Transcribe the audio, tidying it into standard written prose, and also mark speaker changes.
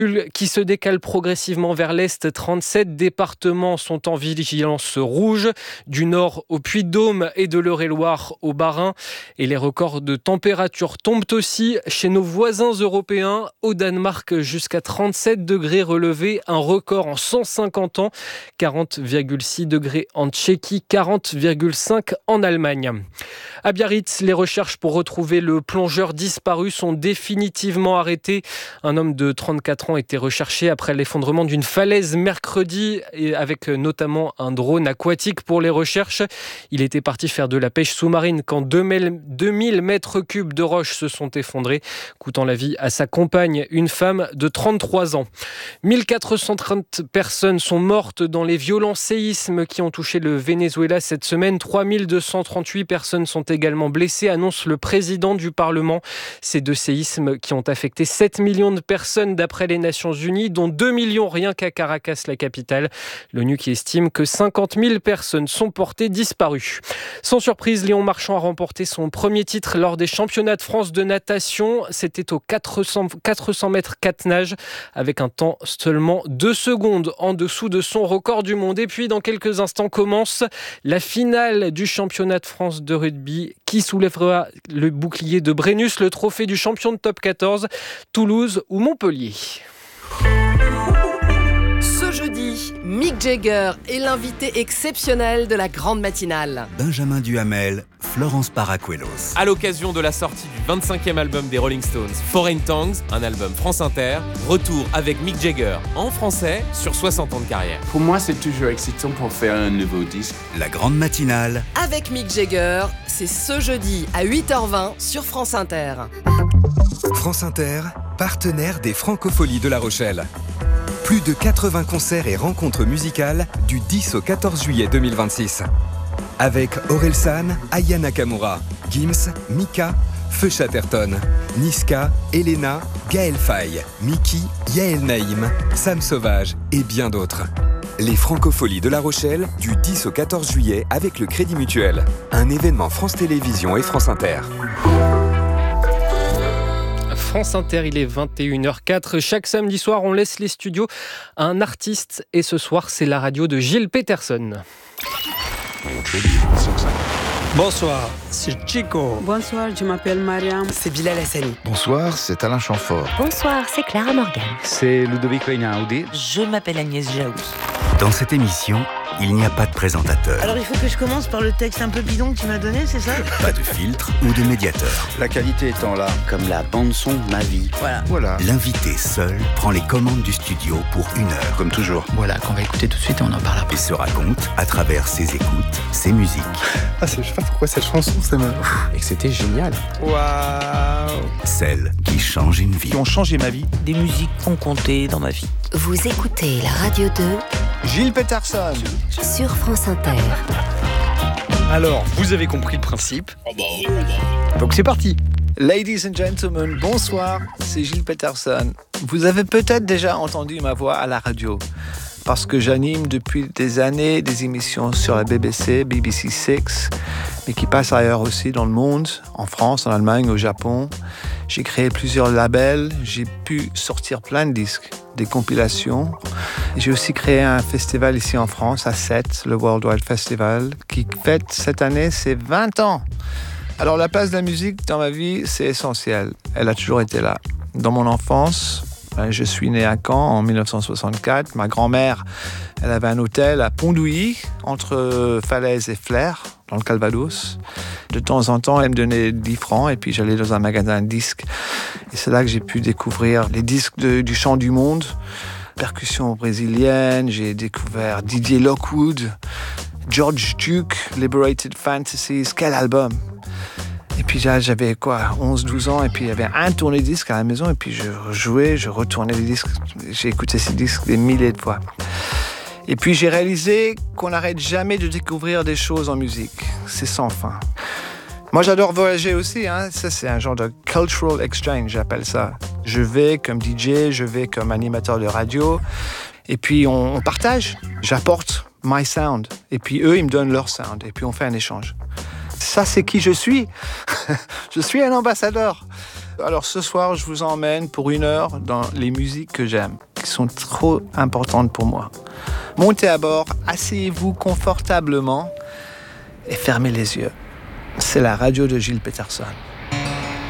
Speaker 1: qui se décale progressivement vers l'est. 37 départements sont en vigilance rouge, du nord au Puy-de-Dôme et de l'Eure-et-Loire au Bas-Rhin. Et les records de température tombent aussi chez nos voisins européens. Au Danemark, jusqu'à 37 degrés relevés, un record en 150 ans. 40,6 degrés en Tchéquie, 40,5 en Allemagne. À Biarritz, les recherches pour retrouver le plongeur disparu sont définitivement arrêtées. Un homme de 34 ans était recherché après l'effondrement d'une falaise mercredi, et avec notamment un drone aquatique pour les recherches. Il était parti faire de la pêche sous-marine quand 2000 mètres cubes de roches se sont effondrés, coûtant la vie à sa compagne, une femme de 33 ans. 1430 personnes sont mortes dans les violents séismes qui ont touché le Venezuela cette semaine. 3238 personnes sont également blessées, annonce le président du Parlement. Ces deux séismes qui ont affecté 7 millions de personnes d'après les Nations Unies, dont 2 millions rien qu'à Caracas, la capitale. L'ONU qui estime que 50 000 personnes sont portées disparues. Sans surprise, Léon Marchand a remporté son premier titre lors des championnats de France de natation. C'était au 400 mètres 4 nages, avec un temps seulement 2 secondes en dessous de son record du monde. Et puis, dans quelques instants, commence la finale du championnat de France de rugby qui soulèvera le bouclier de Brennus, le trophée du champion de top 14, Toulouse ou Montpellier.
Speaker 2: Ce jeudi, Mick Jagger est l'invité exceptionnel de la grande matinale.
Speaker 3: Benjamin Duhamel, Florence Paracuelos.
Speaker 4: À l'occasion de la sortie du 25e album des Rolling Stones, Foreign Tongues, un album France Inter, retour avec Mick Jagger en français sur 60 ans de carrière.
Speaker 5: Pour moi, c'est toujours excitant pour faire un nouveau disque.
Speaker 3: La grande matinale.
Speaker 2: Avec Mick Jagger, c'est ce jeudi à 8h20 sur France Inter.
Speaker 6: France Inter, partenaire des Francopholies de La Rochelle. Plus de 80 concerts et rencontres musicales du 10 au 14 juillet 2026. Avec Orelsan, Aya Nakamura, Gims, Mika, Feu Chatterton, Niska, Elena, Gaël Faye, Miki, Yael Naïm, Sam Sauvage et bien d'autres. Les Francopholies de La Rochelle du 10 au 14 juillet avec le Crédit Mutuel. Un événement France Télévisions et France Inter.
Speaker 1: France Inter, il est 21h04. Chaque samedi soir, on laisse les studios à un artiste. Et ce soir, c'est la radio de Gilles Peterson.
Speaker 7: Bonsoir, c'est Chico.
Speaker 8: Bonsoir, je m'appelle Mariam.
Speaker 2: C'est Bilal Hassani.
Speaker 9: Bonsoir, c'est Alain Chamfort.
Speaker 10: Bonsoir, c'est Clara Morgan.
Speaker 11: C'est Ludovic Einaudi.
Speaker 10: Je m'appelle Agnès Jaoui.
Speaker 3: Dans cette émission, il n'y a pas de présentateur.
Speaker 12: Alors il faut que je commence par le texte un peu bidon que tu m'as donné, c'est ça ?
Speaker 3: Pas de filtre ou de médiateur.
Speaker 9: La qualité étant là,
Speaker 11: Comme la bande-son de ma vie.
Speaker 9: voilà.
Speaker 3: L'invité seul prend les commandes du studio pour 1 heure.
Speaker 9: Comme toujours.
Speaker 11: Voilà, qu'on va écouter tout de suite et on en parle après.
Speaker 3: Et se raconte à travers ses écoutes, ses musiques.
Speaker 9: Ah, je sais pas pourquoi cette chanson, ça me...
Speaker 11: Et que c'était génial.
Speaker 7: Waouh.
Speaker 3: Celles qui changent une vie.
Speaker 9: Qui ont changé ma vie.
Speaker 12: Des musiques ont compté dans ma vie.
Speaker 10: Vous écoutez la radio 2
Speaker 9: Gilles Peterson.
Speaker 10: sur France Inter.
Speaker 7: Alors, vous avez compris le principe. Donc c'est parti.
Speaker 13: Ladies and gentlemen, bonsoir, c'est Gilles Peterson. Vous avez peut-être déjà entendu ma voix à la radio parce que j'anime depuis des années des émissions sur la BBC, BBC 6, mais qui passent ailleurs aussi dans le monde, en France, en Allemagne, au Japon. J'ai créé plusieurs labels, j'ai pu sortir plein de disques, des compilations. J'ai aussi créé un festival ici en France, à Sète, le Worldwide Festival, qui fête cette année ses 20 ans. Alors la place de la musique dans ma vie, c'est essentiel. Elle a toujours été là. Dans mon enfance, je suis né à Caen en 1964. Ma grand-mère, elle avait un hôtel à Pont-d'Ouilly, entre Falaise et Flers, dans le Calvados. De temps en temps, elle me donnait 10 francs et puis j'allais dans un magasin de disques. Et c'est là que j'ai pu découvrir les disques du chant du monde, percussion brésilienne. J'ai découvert Didier Lockwood, George Duke, Liberated Fantasies. Quel album! Et puis j'avais 11-12 ans, et puis il y avait un tourne-disque à la maison, et puis je jouais, je retournais les disques. J'ai écouté ces disques des milliers de fois. Et puis j'ai réalisé qu'on n'arrête jamais de découvrir des choses en musique. C'est sans fin. Moi j'adore voyager aussi, hein. Ça c'est un genre de cultural exchange, j'appelle ça. Je vais comme DJ, je vais comme animateur de radio, et puis on partage. J'apporte my sound, et puis eux ils me donnent leur sound, et puis on fait un échange. Ça, c'est qui je suis. Je suis un ambassadeur. Alors ce soir, je vous emmène pour 1 heure dans les musiques que j'aime, qui sont trop importantes pour moi. Montez à bord, asseyez-vous confortablement et fermez les yeux. C'est la radio de Gilles Peterson.